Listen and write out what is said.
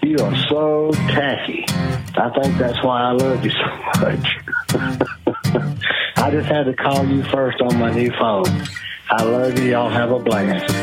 You are so tacky. I think that's why I love you so much. I just had to call you first on my new phone. I love you. Y'all have a blast.